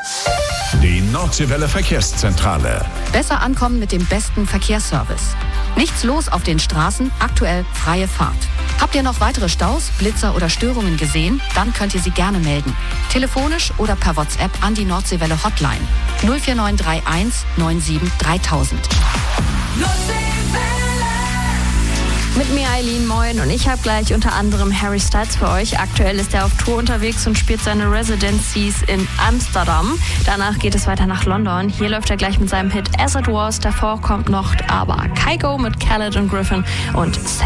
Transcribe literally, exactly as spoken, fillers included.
Die Nordseewelle Verkehrszentrale. Besser ankommen mit dem besten Verkehrsservice. Nichts los auf den Straßen, aktuell freie Fahrt. Habt ihr noch weitere Staus, Blitzer oder Störungen gesehen? Dann könnt ihr sie gerne melden. Telefonisch oder per WhatsApp an die Nordseewelle Hotline null vier neun drei eins neun sieben dreitausend. Mit mir Eileen, moin, und ich habe gleich unter anderem Harry Styles für euch. Aktuell ist er auf Tour unterwegs und spielt seine Residencies in Amsterdam. Danach geht es weiter nach London. Hier läuft er gleich mit seinem Hit As It Was. Davor kommt noch aber Kygo mit Khaled und Griffin und